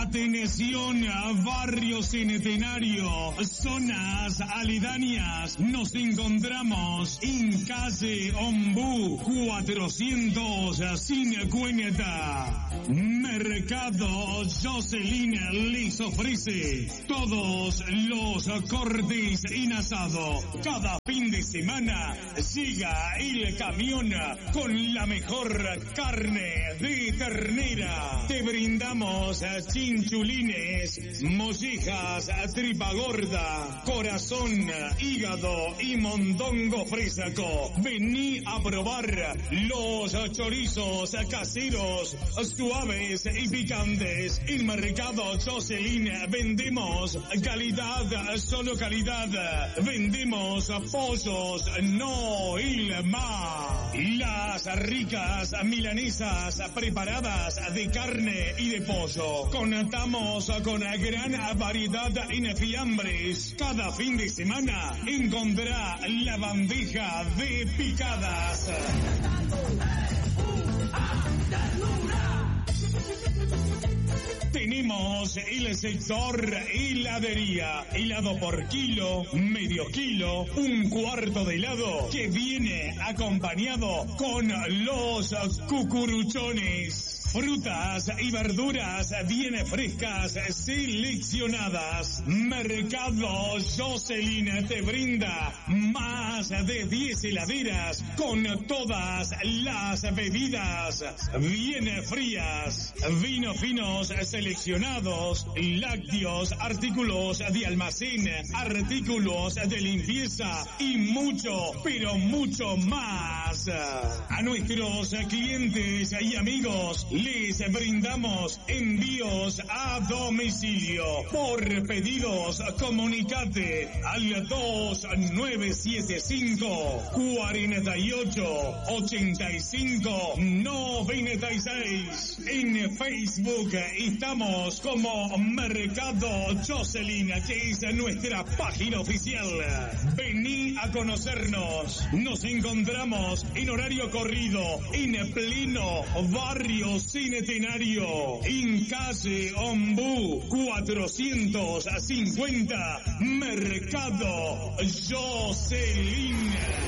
Atención, barrio Centenario, zonas aledañas. Nos encontramos en calle Ombú 450. Mercado Jocelyn les ofrece todos los cortes en asado. Cada fin de semana llega el camión con la mejor carne de ternera. Te brindamos chinchulines, mollejas, tripa gorda, corazón, hígado y mondongo fresco. Vení a probar los chorizos caseros, suaves y picantes. En Mercado Jocelyn vendemos calidad, solo calidad. Vendemos pollos, no ilma. Las ricas milanesas preparadas de carne y de pollo. Contamos con gran variedad en fiambres. Cada fin de semana encontrará la bandeja de picadas. Tenemos el sector heladería, helado por kilo, medio kilo, un cuarto de helado que viene acompañado con los cucuruchones. Frutas y verduras bien frescas, seleccionadas. Mercado Jocelyn te brinda más de 10 heladeras con todas las bebidas bien frías. Vinos finos seleccionados, lácteos, artículos de almacén, artículos de limpieza y mucho, pero mucho más. A nuestros clientes y amigos les brindamos envíos a domicilio. Por pedidos, comunicate al 2975 48 85 96. En Facebook estamos como Mercado Jocelyn, que es nuestra página oficial. Vení a conocernos. Nos encontramos en horario corrido, en pleno barrio Centenario, en calle Ombú 450, Mercado Jocelyn.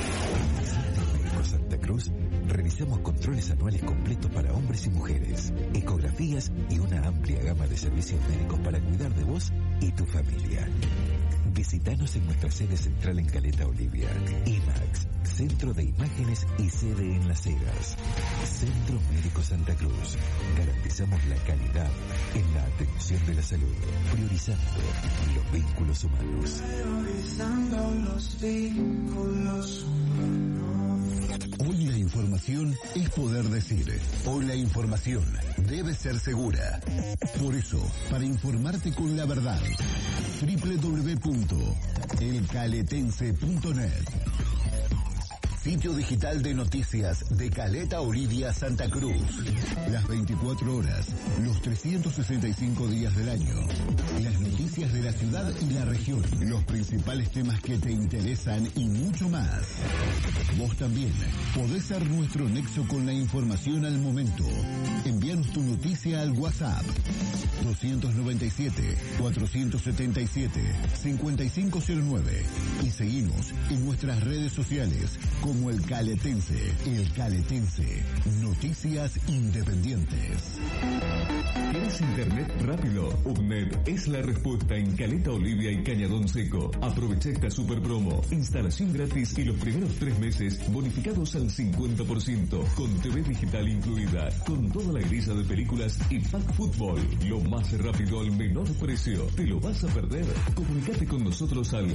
Santa Cruz, realizamos controles anuales completos para hombres y mujeres, ecografías y una amplia gama de servicios médicos para cuidar de vos y tu familia. Visítanos en nuestra sede central en Caleta Olivia. IMAX, Centro de Imágenes y sede en Las Heras. Centro Médico Santa Cruz. Garantizamos la calidad en la atención de la salud, priorizando los vínculos humanos. Priorizando los vínculos humanos. Hoy la información es poder decir. Hoy la información debe ser segura. Por eso, para informarte con la verdad, www.elcaletense.net, sitio digital de noticias de Caleta Olivia, Santa Cruz. Las 24 horas, los 365 días del año. Las noticias de la ciudad y la región. Los principales temas que te interesan y mucho más. Vos también podés ser nuestro nexo con la información al momento. Envíanos tu noticia al WhatsApp 297-477-5509 y seguinos en nuestras redes sociales como El Caletense. El Caletense, noticias independientes. ¿Quieres internet rápido? UPNET es la respuesta en Caleta Olivia y Cañadón Seco. Aprovecha esta super promo. Instalación gratis y los primeros 3 meses bonificados al 50%. Con TV digital incluida. Con toda la grilla de películas y pack fútbol. Lo más rápido al menor precio. ¿Te lo vas a perder? Comunicate con nosotros al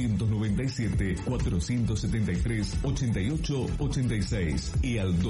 297-473-8886 y al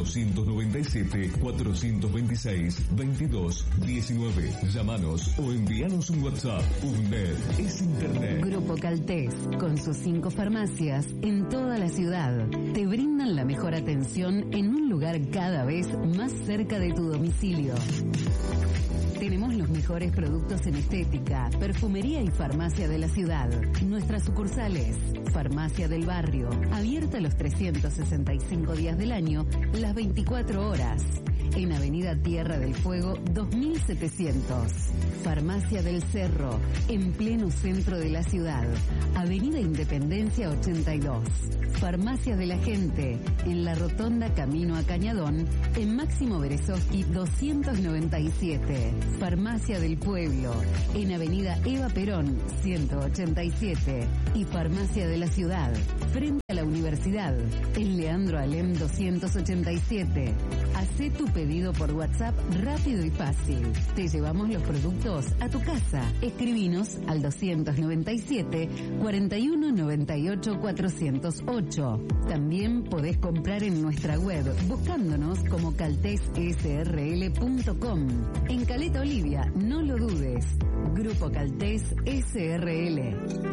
297-426-2219. Llámanos o envíanos un WhatsApp. UNED es Internet. Grupo Caltés, con sus 5 farmacias en toda la ciudad, te brindan la mejor atención en un lugar cada vez más cerca de tu domicilio. Tenemos los Los mejores productos en estética, perfumería y farmacia de la ciudad. Nuestras sucursales: Farmacia del Barrio, abierta los 365 días del año, las 24 horas. En Avenida Tierra del Fuego 2700. Farmacia del Cerro, en pleno centro de la ciudad. Avenida Independencia 82. Farmacia de la Gente, en la rotonda Camino a Cañadón, en Máximo Berezovsky 297. Farmacia del Pueblo, en Avenida Eva Perón 187. Y Farmacia de la Ciudad, frente a la Universidad, en Leandro Alem 287. Hacé tu pedido por WhatsApp rápido y fácil. Te llevamos los productos a tu casa. Escribinos al 297 41 98 408. También podés comprar en nuestra web buscándonos como caltessrl.com. En Caleta Olivia, no lo dudes. Grupo Caltés SRL.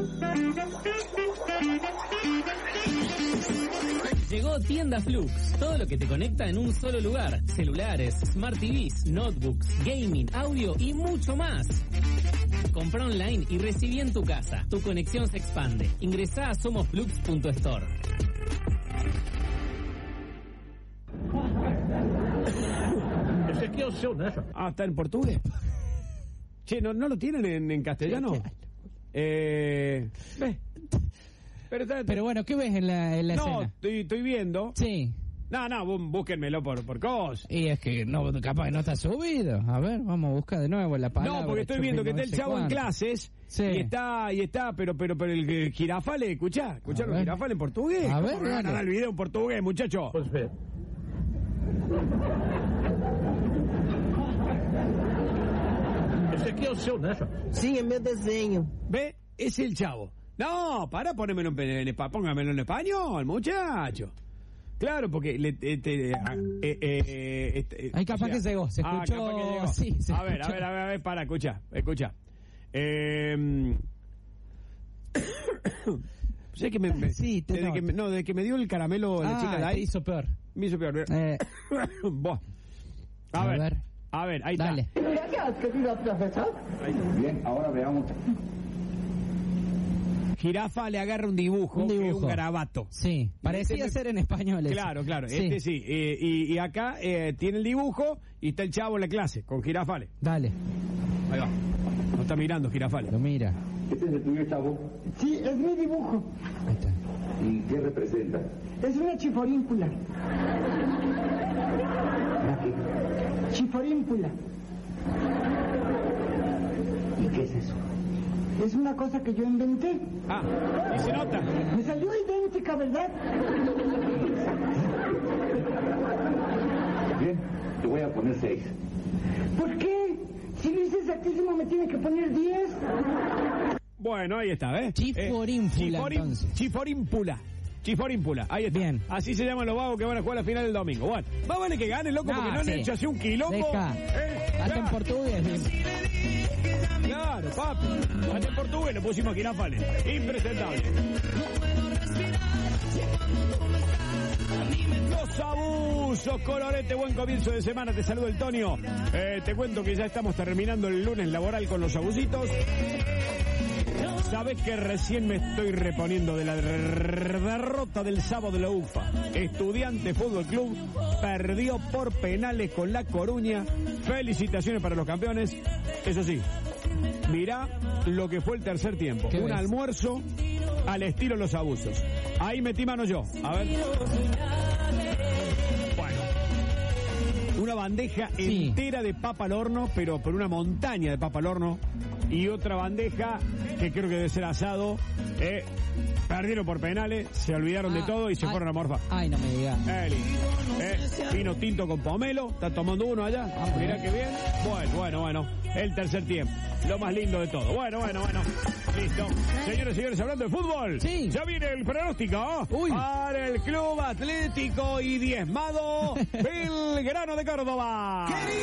Llegó Tienda Flux, todo lo que te conecta en un solo lugar. Celulares, Smart TVs, notebooks, gaming, audio y mucho más. Compra online y recibí en tu casa. Tu conexión se expande. Ingresá a somosflux.store. Ah, está en portugués. Che, ¿no lo tienen en castellano? Pero bueno, ¿qué ves en la escena? No, estoy viendo. Sí. No, búsquenmelo por cos. Y es que no, capaz que no está subido. A ver, vamos a buscar de nuevo la palabra. No, porque estoy viendo que está el chavo en clases. Sí. Y está, pero el Girafale, escuchá los Girafale en portugués. A ver, ¿cómo van a dar el video en portugués, muchacho? Pues ve. Ese aqui é o seu, né, João? Sí, es mi diseño. Ve, es el chavo. No, póngamelo póngamelo en español, muchacho. Claro, porque hay capaz que se escuchó. Sí, a ver, para, escucha. Sé que desde que me dio el caramelo la chica de ahí. Me hizo peor. A ver, ahí dale. está. Bien, ahora veamos. Jirafa le agarra un dibujo. Que es un garabato. Sí, parecía ser en español. Claro, sí. Sí. Y acá tiene el dibujo y está el chavo en la clase con Girafale. Dale. Ahí va. No está mirando Girafale. Lo mira. ¿Este es el tuyo, chavo? Sí, es mi dibujo. Ahí está. ¿Y qué representa? Es una chiforímpula. ¿Una qué? Chiforímpula. ¿Y qué es eso? Es una cosa que yo inventé. Ah, y se nota. Me salió idéntica, ¿verdad? Bien, te voy a poner 6. ¿Por qué? Si lo hice exactísimo me tiene que poner 10. Bueno, ahí está, ¿ves? Chiforímpula, entonces. Chiforímpula, ahí está. Bien. Así se llaman los vagos que van a jugar la final del domingo. Bueno, más vale que gane, loco, porque no han hecho así un quilombo. Hasta en portugués. Claro, papi. Hasta en portugués le pusimos a Girafale. Impresentable. Los abusos, Colorete, buen comienzo de semana. Te saludo el Tonio. Te cuento que ya estamos terminando el lunes laboral con los abusitos. Sabés que recién me estoy reponiendo de la derrota del sábado de la UFA. Estudiante Fútbol Club perdió por penales con La Coruña. Felicitaciones para los campeones. Eso sí, mirá lo que fue el tercer tiempo. Un almuerzo al estilo Los Abusos. Ahí metí mano yo. A ver. Bueno. Una bandeja entera de papa al horno, pero por una montaña de papa al horno. Y otra bandeja que creo que debe ser asado. Perdieron por penales, se olvidaron de todo y se fueron a morfa. Ay, no me digas. Vino tinto con pomelo, está tomando uno allá. Mirá qué bien. Bueno. El tercer tiempo. Lo más lindo de todo. Bueno. Listo. Señores y señores, hablando de fútbol. Sí. Ya viene el pronóstico. Para el Club Atlético y diezmado Belgrano de Córdoba.